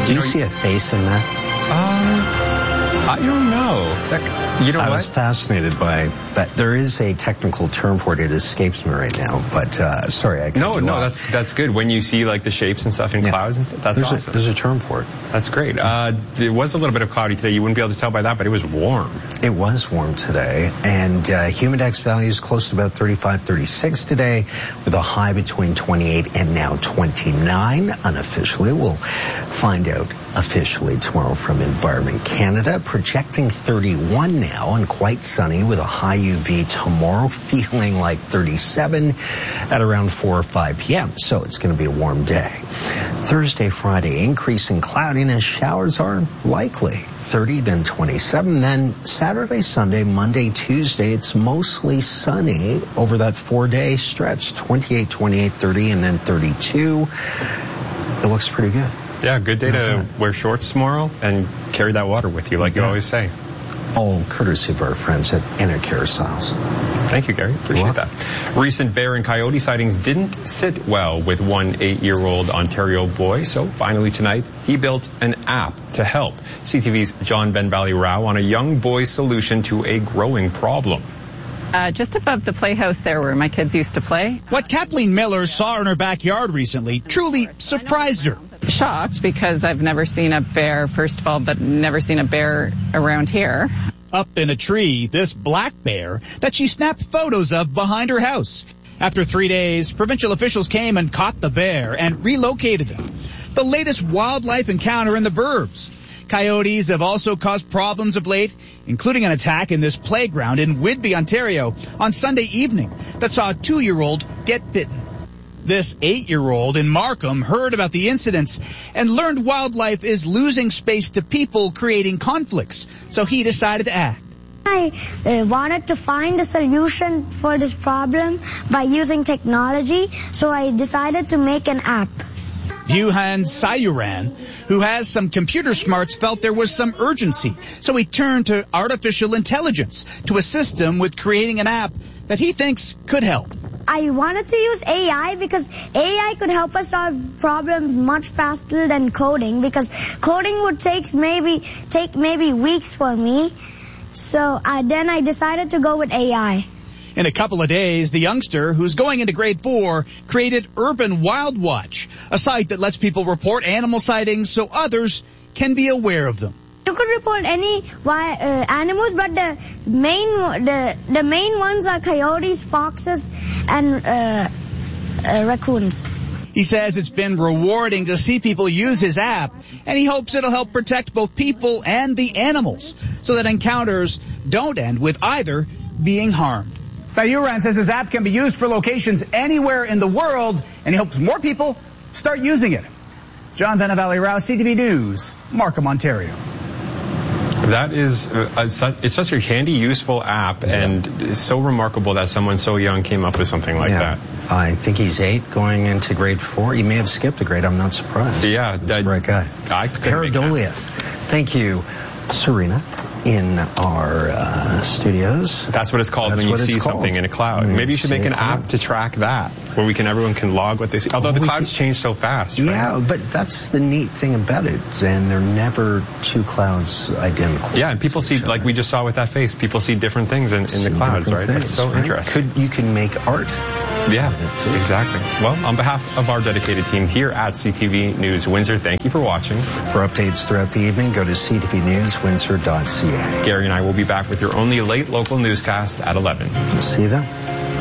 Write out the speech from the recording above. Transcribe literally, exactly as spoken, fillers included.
Do you, know, you see a face in that? Um, I don't know. That, you know I what? was fascinated by that. There is a technical term for it. It escapes me right now. But uh, sorry, I no, no, that's that's good. When you see like the shapes and stuff in yeah. clouds and stuff, that's there's awesome. A, there's a term for it. That's great. Uh, it was a little bit of cloudy today. You wouldn't be able to tell by that, but it was warm. It was warm today, and uh, humidex values close to about thirty-five, thirty-six today, with a high between twenty-eight and now twenty-nine. Unofficially, we'll find out officially tomorrow from Environment Canada, projecting thirty-one now and quite sunny with a high U V tomorrow, feeling like thirty-seven at around four or five p.m. So it's going to be a warm day. Thursday, Friday, increasing cloudiness, showers are likely. thirty, then twenty-seven, then Saturday, Sunday, Monday, Tuesday, it's mostly sunny over that four-day stretch, twenty-eight, twenty-eight, thirty, and then thirty-two. It looks pretty good. Yeah, good day to wear shorts tomorrow and carry that water with you, like you yeah. always say. All courtesy of our friends at Enercare Styles. Thank you, Gary. Appreciate that. Recent bear and coyote sightings didn't sit well with one eight-year-old Ontario boy, so finally tonight he built an app to help. C T V's John Ben Valley Rao on a young boy's solution to a growing problem. Uh, just above the playhouse there where my kids used to play. What Kathleen Miller saw in her backyard recently truly surprised her. Shocked because I've never seen a bear, first of all, but never seen a bear around here. Up in a tree, this black bear that she snapped photos of behind her house. After three days, provincial officials came and caught the bear and relocated them. The latest wildlife encounter in the burbs. Coyotes have also caused problems of late, including an attack in this playground in Whitby, Ontario, on Sunday evening that saw a two-year-old get bitten. This eight-year-old in Markham heard about the incidents and learned wildlife is losing space to people, creating conflicts, so he decided to act. I uh, wanted to find a solution for this problem by using technology, so I decided to make an app. Yuhan Sayuran, who has some computer smarts, felt there was some urgency, so he turned to artificial intelligence to assist him with creating an app that he thinks could help. I wanted to use A I because A I could help us solve problems much faster than coding, because coding would take maybe take maybe weeks for me. So uh, then I decided to go with A I. In a couple of days, the youngster, who's going into grade four, created Urban Wild Watch, a site that lets people report animal sightings so others can be aware of them. You could report any uh, animals, but the main the the main ones are coyotes, foxes, and uh, uh, raccoons. He says it's been rewarding to see people use his app, and he hopes it'll help protect both people and the animals so that encounters don't end with either being harmed. Sayuran says his app can be used for locations anywhere in the world, and he hopes more people start using it. John Ben Valley Rao, C T V News, Markham, Ontario. That is, uh, it's such a handy, useful app, yeah. and it's so remarkable that someone so young came up with something like yeah. that. I think he's eight, going into grade four. He may have skipped a grade. I'm not surprised. Yeah, that's a bright guy. I Paradolia. Thank you, Serena, in our uh, studios. That's what it's called That's when you see called. something in a cloud. When Maybe you should make an cloud. app to track that, where we can everyone can log what they see. Although well, the clouds can, change so fast. Right? Yeah, but that's the neat thing about it, and they're never two clouds identical. Yeah, and people see, other. like we just saw with that face, people see different things in, in the clouds, right? Things, That's so right? interesting. Could, you can make art. Yeah, exactly. Well, on behalf of our dedicated team here at C T V News Windsor, thank you for watching. For updates throughout the evening, go to c t v news windsor dot c a. Gary and I will be back with your only late local newscast at eleven. See you then.